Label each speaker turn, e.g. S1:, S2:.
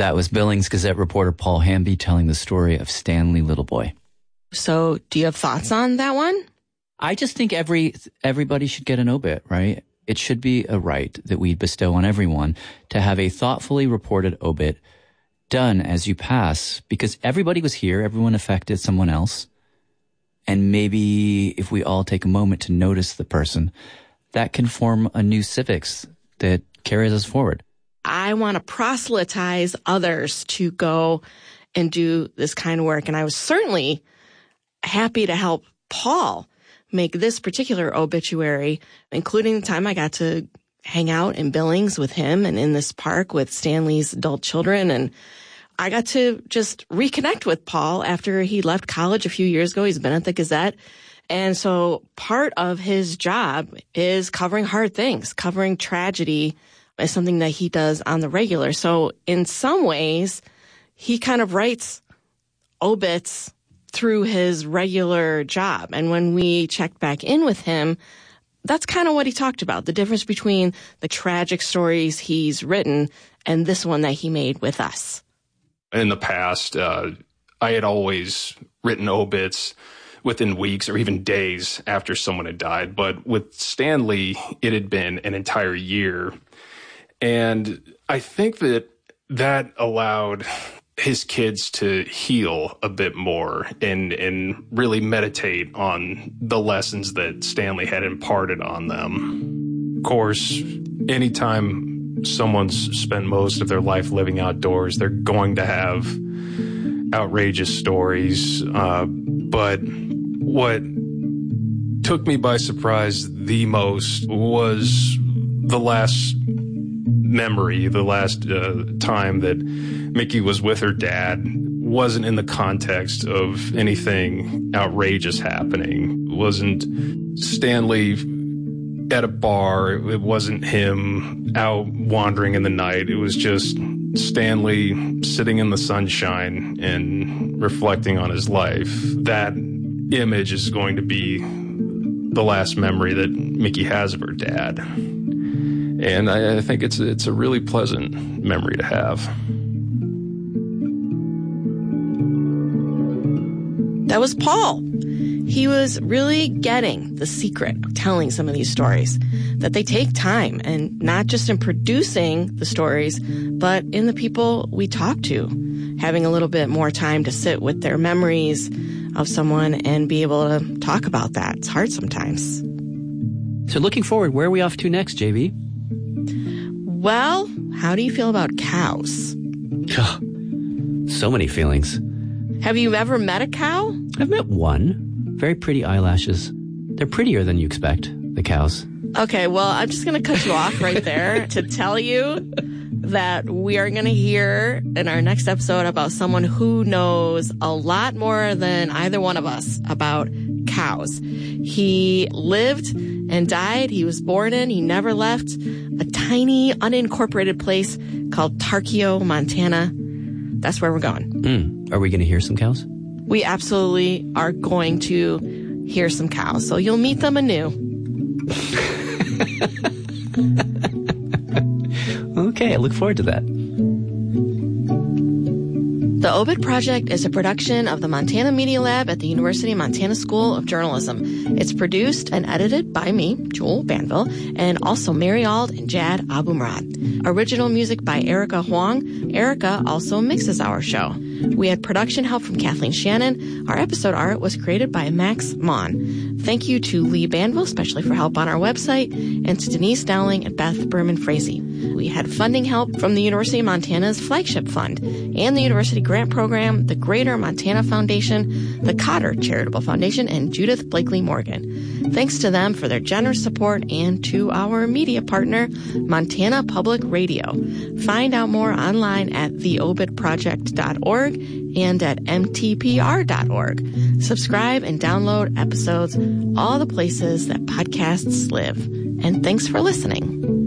S1: That was Billings Gazette reporter Paul Hamby telling the story of Stanley Littleboy.
S2: So do you have thoughts on that one?
S1: I just think everybody should get an obit, right? It should be a right that we bestow on everyone to have a thoughtfully reported obit done as you pass, because everybody was here, everyone affected someone else. And maybe if we all take a moment to notice the person, that can form a new civics that carries us forward.
S2: I want to proselytize others to go and do this kind of work. And I was certainly happy to help Paul make this particular obituary, including the time I got to hang out in Billings with him and in this park with Stanley's adult children. And I got to just reconnect with Paul after he left college a few years ago. He's been at the Gazette. And so part of his job is covering hard things, covering tragedy is something that he does on the regular. So in some ways, he kind of writes obits through his regular job. And when we checked back in with him, that's kind of what he talked about, the difference between the tragic stories he's written and this one that he made with us.
S3: In the past, I had always written obits within weeks or even days after someone had died. But with Stanley, it had been an entire year. And I think that allowed his kids to heal a bit more and really meditate on the lessons that Stanley had imparted on them. Of course, anytime someone's spent most of their life living outdoors, they're going to have outrageous stories. But what took me by surprise the most was the last memory, the last time that Mickey was with her dad wasn't in the context of anything outrageous happening. It wasn't Stanley at a bar. It wasn't him out wandering in the night. It was just Stanley sitting in the sunshine and reflecting on his life. That image is going to be the last memory that Mickey has of her dad. And I think it's a really pleasant memory to have.
S2: That was Paul. He was really getting the secret of telling some of these stories, that they take time, and not just in producing the stories, but in the people we talk to, having a little bit more time to sit with their memories of someone and be able to talk about that. It's hard sometimes.
S1: So looking forward, where are we off to next, JB?
S2: Well, how do you feel about cows?
S1: So many feelings.
S2: Have you ever met a cow?
S1: I've met one. Very pretty eyelashes. They're prettier than you expect, the cows.
S2: Okay, well, I'm just going to cut you off right there to tell you that we are going to hear in our next episode about someone who knows a lot more than either one of us about cows. He lived and died. He was born in, he never left, a tiny unincorporated place called Tarkio, Montana. That's where we're going.
S1: Are we going to hear some cows?
S2: We absolutely are going to hear some cows. So you'll meet them anew.
S1: Okay, I look forward to that.
S2: The Obit Project is a production of the Montana Media Lab at the University of Montana School of Journalism. It's produced and edited by me, Joel Banville, and also Mary Ald and Jad Abumrad. Original music by Erica Huang. Erica also mixes our show. We had production help from Kathleen Shannon. Our episode art was created by Max Mon. Thank you to Lee Banville, especially for help on our website, and to Denise Dowling and Beth Berman Frazee. We had funding help from the University of Montana's Flagship Fund and the University Grant Program, the Greater Montana Foundation, the Cotter Charitable Foundation, and Judith Blakely Morgan. Thanks to them for their generous support and to our media partner, Montana Public Radio. Find out more online at theobitproject.org and at mtpr.org. Subscribe and download episodes all the places that podcasts live. And thanks for listening.